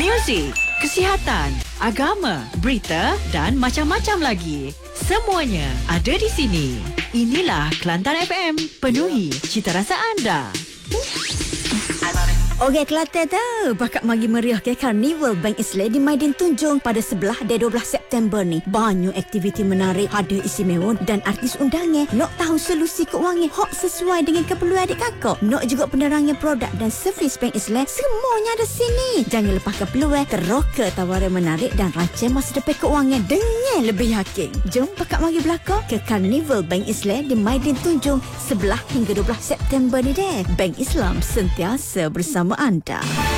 muzik, kesihatan, agama, berita dan macam-macam lagi. Semuanya ada di sini. Inilah Kelantan FM, penuhi cita rasa anda. Okey, Kelantan tu bakal magi meriah ke Carnival Bank Islam di Maidin Tunjung pada 11 dan 12 September ni. Banyak aktiviti menarik, hadiah istimewa dan artis undangan. Nak tahu solusi keuangan hak sesuai dengan keperluan adik kakak? Nak juga penerangan produk dan servis Bank Islam? Semuanya ada sini. Jangan lepaskan peluang, teroka tawaran menarik dan rancang masa depan keuangan dengan lebih yakin. Jom bakal magi belakang ke Carnival Bank Islam di Maidin Tunjung 11 hingga 12 September ni deh. Bank Islam sentiasa bersama anda.